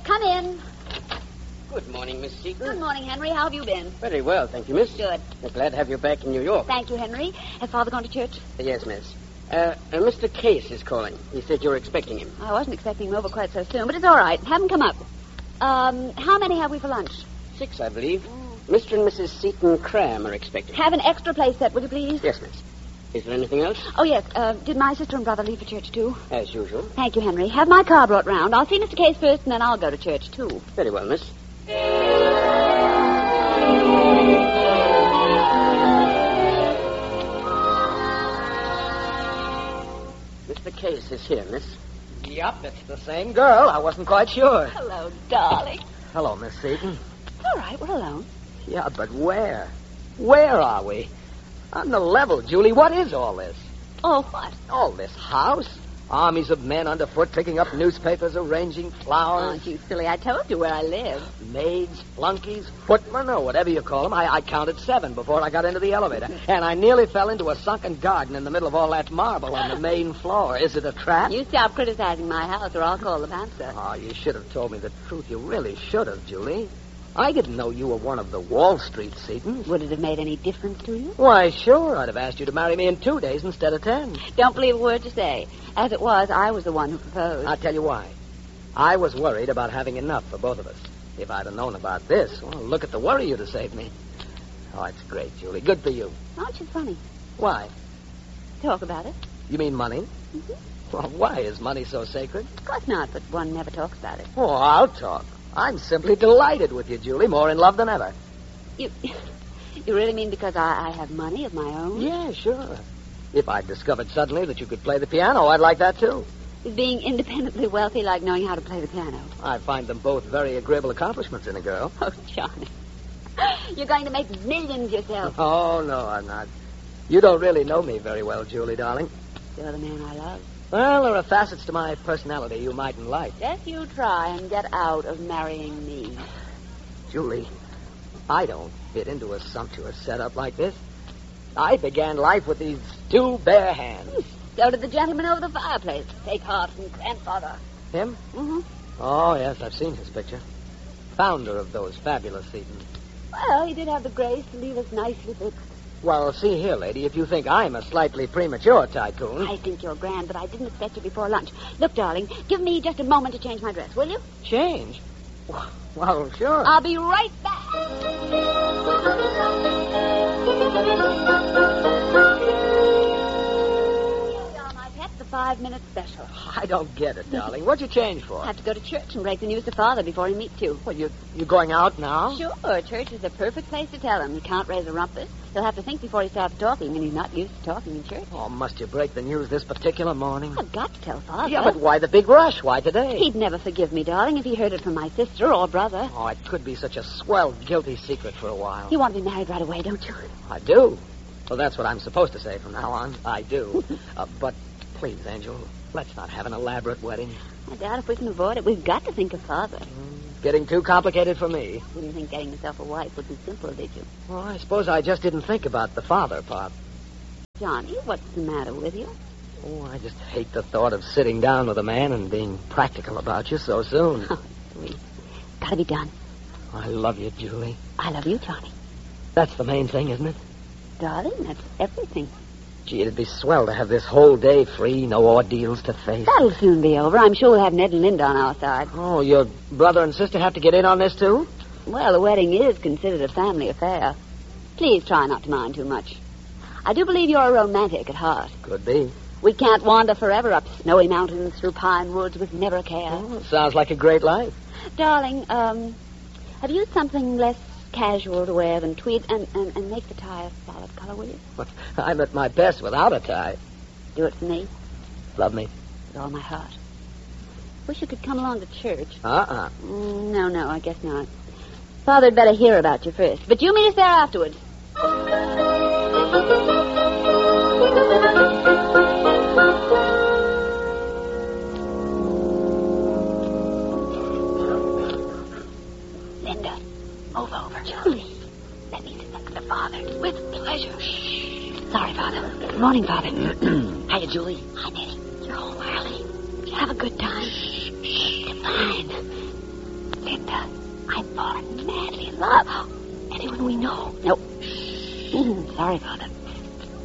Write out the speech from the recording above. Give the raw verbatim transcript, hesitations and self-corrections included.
come in. Good morning, Miss Seaton. Good morning, Henry. How have you been? Very well, thank you, miss. Good. We're glad to have you back in New York. Thank you, Henry. Has Father gone to church? Yes, miss. Uh, uh, Mister Case is calling. He said you were expecting him. I wasn't expecting him over quite so soon, but it's all right. Have him come up. Um, how many have we for lunch? Six, I believe. Mister and Missus Seaton Cram are expecting. Have an extra place set, would you please? Yes, miss. Is there anything else? Oh, yes. Uh, did my sister and brother leave for church, too? As usual. Thank you, Henry. Have my car brought round. I'll see Mister Case first, and then I'll go to church, too. Very well, miss. Mister Case is here, miss. Yup, it's the same girl. I wasn't quite sure. Hello, darling. Hello, Miss Seaton. It's all right. We're alone. Yeah, but where? Where are we? On the level, Julie, what is all this? Oh, what? All this house? Armies of men underfoot picking up newspapers, arranging Oh, flowers. you silly. I told you where I live. Maids, flunkies, footmen, or whatever you call them. I, I counted seven before I got into the elevator. And I nearly fell into a sunken garden in the middle of all that marble on the main floor. Is it a trap? You stop criticizing my house, or I'll call the bouncer. Oh, you should have told me the truth. You really should have, Julie. I didn't know you were one of the Wall Street Seatons. Would it have made any difference to you? Why, sure. I'd have asked you to marry me in two days instead of ten. Don't believe a word you say. As it was, I was the one who proposed. I'll tell you why. I was worried about having enough for both of us. If I'd have known about this, well, look at the worry you'd have saved me. Oh, it's great, Julie. Good for you. Aren't you funny? Why? Talk about it. You mean money? Mm-hmm. Well, why is money so sacred? Of course not, but one never talks about it. Oh, I'll talk. I'm simply delighted with you, Julie, more in love than ever. You you really mean because I, I have money of my own? Yeah, sure. If I'd discovered suddenly that you could play the piano, I'd like that, too. Is being independently wealthy like knowing how to play the piano? I find them both very agreeable accomplishments in a girl. Oh, Johnny. You're going to make millions yourself. Oh, no, I'm not. You don't really know me very well, Julie, darling. You're the man I love. Well, there are facets to my personality you mightn't like. Just you try and get out of marrying me. Julie, I don't fit into a sumptuous setup like this. I began life with these two bare hands. So did the gentleman over the fireplace. Take heart from grandfather. Him? Mm-hmm. Oh, yes, I've seen his picture. Founder of those fabulous Seatons. Well, he did have the grace to leave us nicely fixed. Well, see here, lady, if you think I'm a slightly premature tycoon... I think you're grand, but I didn't expect you before lunch. Look, darling, give me just a moment to change my dress, will you? Change? Well, sure. I'll be right back. The five-minute special. I don't get it, darling. What'd you change for? I have to go to church and break the news to Father before he meets you. Well, you you going out now? Sure. Church is the perfect place to tell him. He can't raise a rumpus. He'll have to think before he starts talking, and he's not used to talking in church. Oh, must you break the news this particular morning? I've got to tell Father. Yeah, but why the big rush? Why today? He'd never forgive me, darling, if he heard it from my sister or brother. Oh, it could be such a swell, guilty secret for a while. You want to be married right away, don't you? I do. Well, that's what I'm supposed to say from now on. I do. uh, but please, Angel, let's not have an elaborate wedding. I doubt if we can avoid it. We've got to think of Father. Mm, getting too complicated for me. You didn't think getting yourself a wife would be simple, did you? Well, I suppose I just didn't think about the father part. Johnny, what's the matter with you? Oh, I just hate the thought of sitting down with a man and being practical about you so soon. Oh, sweet. Gotta be done. I love you, Julie. I love you, Johnny. That's the main thing, isn't it? Darling, that's everything. Gee, it'd be swell to have this whole day free, no ordeals to face. That'll soon be over. I'm sure we'll have Ned and Linda on our side. Oh, your brother and sister have to get in on this, too? Well, the wedding is considered a family affair. Please try not to mind too much. I do believe you're a romantic at heart. Could be. We can't wander forever up snowy mountains through pine woods with never a care. Oh, sounds like a great life. Darling, um, have you something less casual to wear than tweed, and, and, and make the tie a solid color, will you? I'm at my best without a tie. Do it for me. Love me. With all my heart. Wish you could come along to church. Uh-uh. Mm, no, no, I guess not. Father'd better hear about you first. But you meet us there afterwards. Linda, move over. Julie, let me sit next to Father. With pleasure. Shh. Sorry, Father. Good morning, Father. Hiya, Julie. Hi, Nettie. You're home early. Did you have a good time? Shh. Shh. Fine. Linda, I've fallen madly in love. Anyone we know? No. Shh. Sorry, Father.